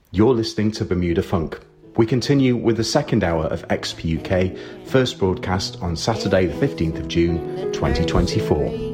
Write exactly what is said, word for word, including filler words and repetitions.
You're listening to Bermuda Funk. We continue with the second hour of X P U K, first broadcast on Saturday the fifteenth of June, twenty twenty-four.